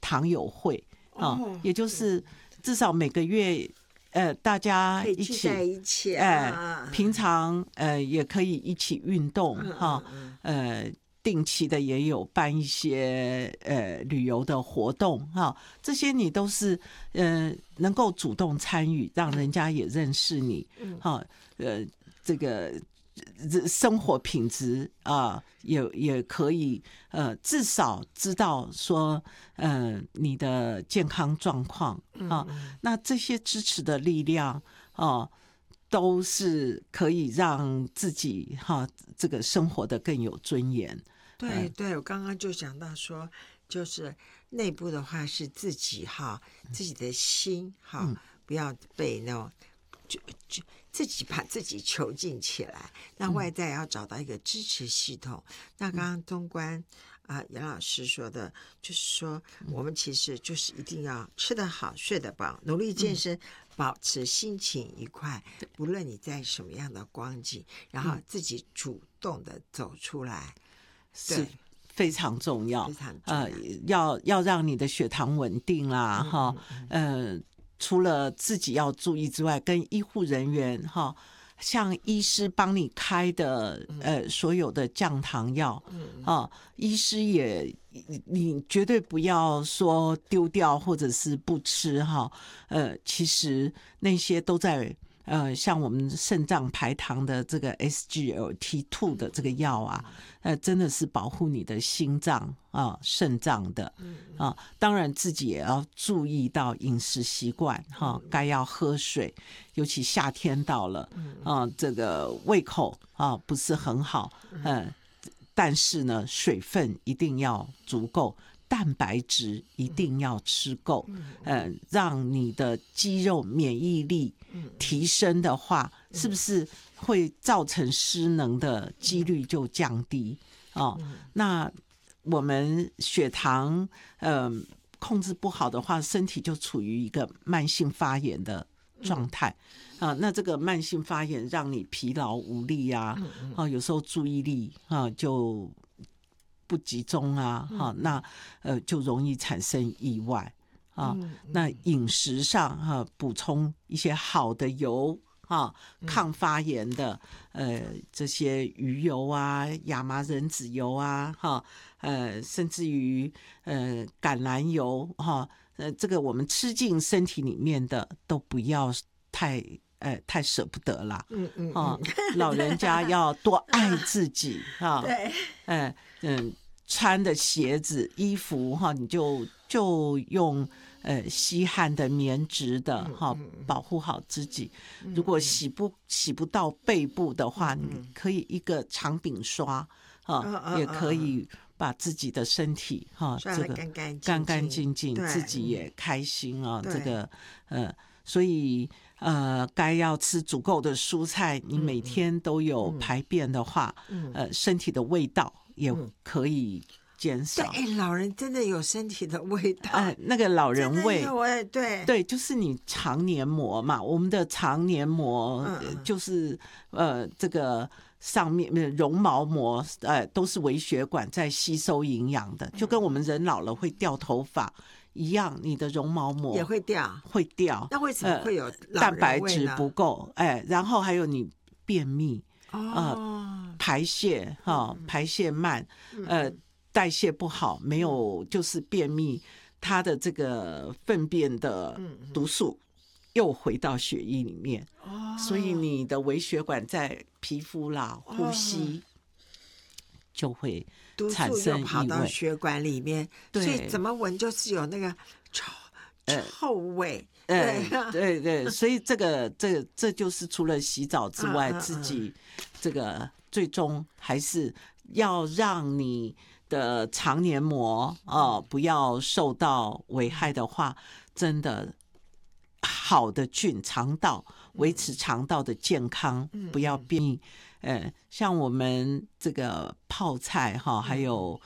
糖友会也就是至少每个月大家一起在一起平常也可以一起运动定期的也有办一些旅游的活动这些你都是能够主动参与，让人家也认识你这个生活品质也可以至少知道说你的健康状况那这些支持的力量都是可以让自己这个生活的更有尊严。 对对，我刚刚就想到说，就是内部的话是自己自己的心不要被那种就自己把自己囚禁起来，那外在要找到一个支持系统。那刚刚中观杨老师说的，就是说我们其实就是一定要吃得好、睡得饱，努力健身，保持心情愉快，不论你在什么样的光景，然后自己主动的走出来。 是非常重要，要让你的血糖稳定啦除了自己要注意之外，跟医护人员像医师帮你开的所有的降糖药医师也你绝对不要说丢掉或者是不吃其实那些都在像我们肾脏排糖的这个 SGLT2 的这个药真的是保护你的心脏肾脏的当然自己也要注意到饮食习惯该要喝水，尤其夏天到了这个胃口不是很好但是呢水分一定要足够，蛋白质一定要吃够让你的肌肉免疫力提升的话是不是会造成失能的几率就降低那我们血糖控制不好的话，身体就处于一个慢性发炎的状态那这个慢性发炎让你疲劳无力有时候注意力就不集中那就容易产生意外那饮食上补充一些好的油抗发炎的这些鱼油亚麻仁籽油甚至于橄榄油这个我们吃进身体里面的都不要太舍不得啦老人家要多爱自己对穿的鞋子衣服你就用吸汗的棉质的保护好自己如果洗不到背部的话你可以一个长柄刷也可以把自己的身体这个干干净净自己也开心这个所以该要吃足够的蔬菜你每天都有排便的话身体的味道也可以减少老人真的有身体的味道那个老人味对就是你肠黏膜嘛我们的肠黏膜就是这个上面绒毛膜都是微血管在吸收营养的就跟我们人老了会掉头发一样你的绒毛膜也会掉那为什么会有蛋白质不够然后还有你便秘排泄慢代谢不好没有就是便秘它的这个粪便的毒素又回到血液里面所以你的微血管在皮肤啦呼吸就会产生异味， 毒素又跑到血管里面所以怎么闻就是有那个臭味对所以这就是除了洗澡之外自己这个最终还是要让你的肠黏膜不要受到危害的话真的好的菌肠道维持肠道的健康不要变异像我们这个泡菜还有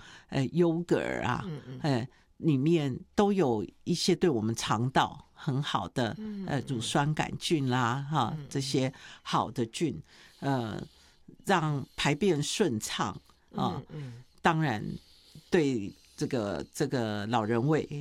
yogurt里面都有一些对我们肠道很好的乳酸杆菌啦这些好的菌让排便顺畅当然对这个老人味